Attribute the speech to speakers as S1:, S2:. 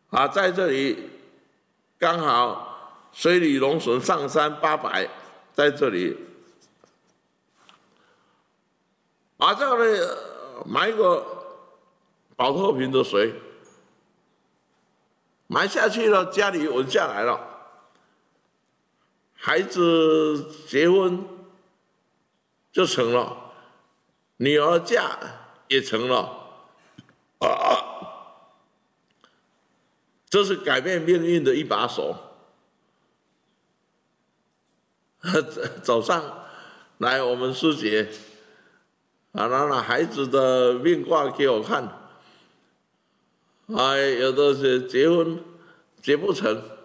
S1: 啊，在这里刚好水里龙笋上山800，在这里，啊，这个呢买一个保特瓶的水，买下去了，家里稳下来了，孩子结婚就成了，女儿嫁也成了。这是改变命运的一把手。早上来我们师姐啊，拿孩子的命卦给我看，有的是结婚结不成，